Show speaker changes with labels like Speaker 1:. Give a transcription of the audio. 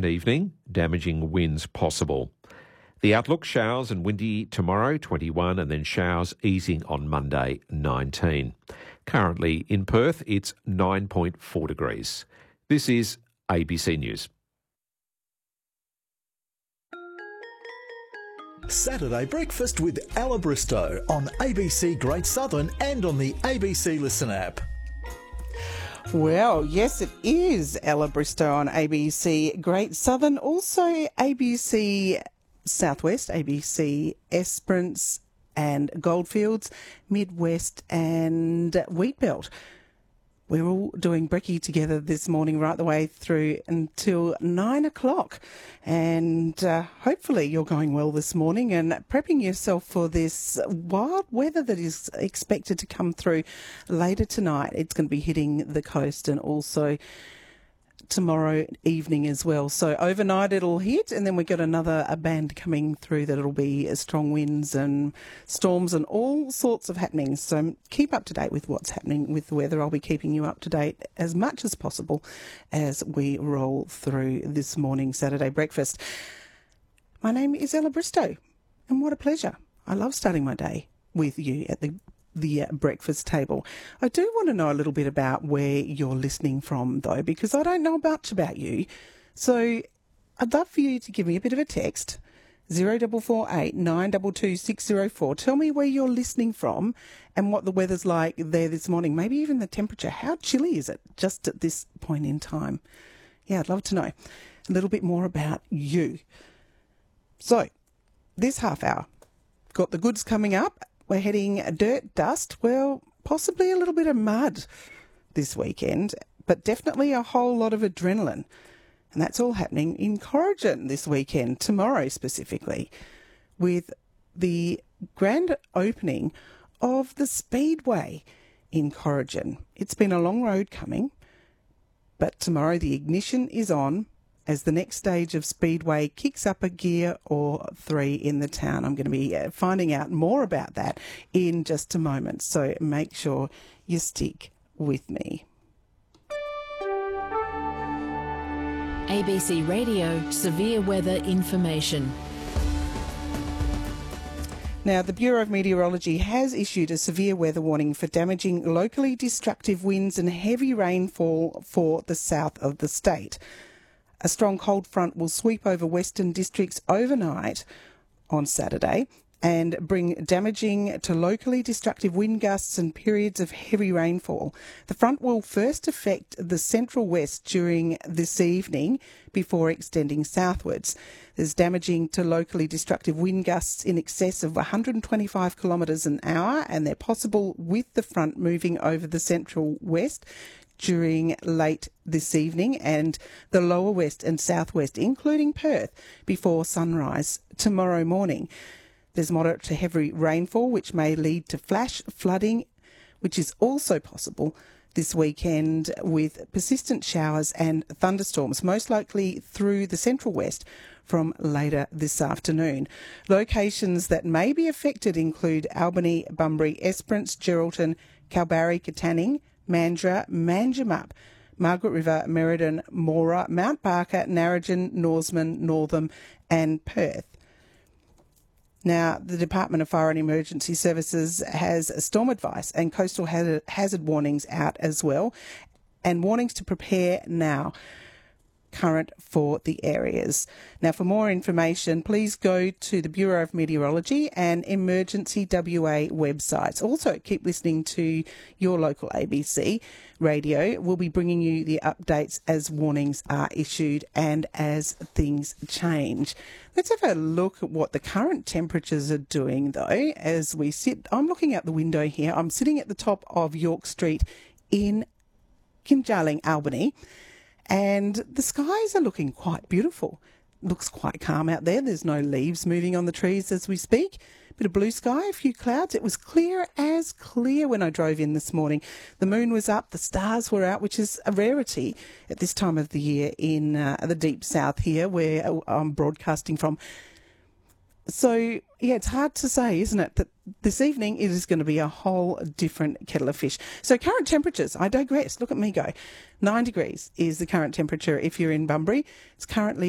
Speaker 1: and evening, damaging winds possible. The outlook, showers and windy tomorrow, 21, and then showers easing on Monday, 19. Currently in Perth, it's 9.4 degrees. This is ABC News.
Speaker 2: Saturday Breakfast with Ella Bristow on ABC Great Southern and on the ABC Listen app.
Speaker 3: Well, yes, it is Ella Bristow on ABC Great Southern, also ABC Southwest, ABC Esperance and Goldfields, Midwest and Wheatbelt. We're all doing brekkie together this morning right the way through until 9 o'clock. And hopefully you're going well this morning and prepping yourself for this wild weather that is expected to come through later tonight. It's going to be hitting the coast and also tomorrow evening as well. So overnight it'll hit, and then we got a band coming through that'll be strong winds and storms and all sorts of happenings. So keep up to date with what's happening with the weather. I'll be keeping you up to date as much as possible as we roll through this morning Saturday breakfast. My name is Ella Bristow, and what a pleasure. I love starting my day with you at the breakfast table. I do want to know a little bit about where you're listening from, though, because I don't know much about you. So I'd love for you to give me a bit of a text, 0448 922 604. Tell me where you're listening from and what the weather's like there this morning, maybe even the temperature. How chilly is it just at this point in time? Yeah, I'd love to know a little bit more about you. So this half hour, got the goods coming up. We're heading dirt, dust, well, possibly a little bit of mud this weekend, but definitely a whole lot of adrenaline. And that's all happening in Corrigin this weekend, tomorrow specifically, with the grand opening of the Speedway in Corrigin. It's been a long road coming, but tomorrow the ignition is on as the next stage of Speedway kicks up a gear or three in the town. I'm going to be finding out more about that in just a moment, so make sure you stick with me.
Speaker 4: ABC Radio Severe Weather Information.
Speaker 3: Now, the Bureau of Meteorology has issued a severe weather warning for damaging locally destructive winds and heavy rainfall for the south of the state. A strong cold front will sweep over western districts overnight on Saturday and bring damaging to locally destructive wind gusts and periods of heavy rainfall. The front will first affect the central west during this evening before extending southwards. There's damaging to locally destructive wind gusts in excess of 125 kilometres an hour, and they're possible with the front moving over the central west during late this evening and the lower west and southwest, including Perth, before sunrise tomorrow morning. There's moderate to heavy rainfall, which may lead to flash flooding, which is also possible this weekend, with persistent showers and thunderstorms, most likely through the central west from later this afternoon. Locations that may be affected include Albany, Bunbury, Esperance, Geraldton, Kalbarri, Katanning, Mandurah, Manjimup, Margaret River, Merredin, Moora, Mount Barker, Narrogin, Norseman, Northam and Perth. Now, the Department of Fire and Emergency Services has a storm advice and coastal hazard warnings out as well, and warnings to prepare now current for the areas. Now, for more information, please go to the Bureau of Meteorology and Emergency WA websites. Also, keep listening to your local ABC radio. We'll be bringing you the updates as warnings are issued and as things change. Let's have a look at what the current temperatures are doing, though, as we sit. I'm looking out the window here. I'm sitting at the top of York Street in Kinjalling, Albany, and the skies are looking quite beautiful. Looks quite calm out there. There's no leaves moving on the trees as we speak. Bit of blue sky, a few clouds. It was clear as clear when I drove in this morning. The moon was up, the stars were out, which is a rarity at this time of the year in the deep south here, where I'm broadcasting from. So, yeah, it's hard to say, isn't it, that this evening it is going to be a whole different kettle of fish. So current temperatures, I digress. Look at me go. 9 degrees is the current temperature if you're in Bunbury. It's currently